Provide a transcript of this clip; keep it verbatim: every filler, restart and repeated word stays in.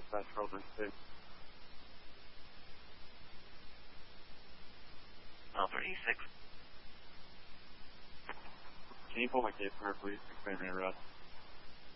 Central District. Mile thirty-six. Can you pull my case for her, please? Explain arrest.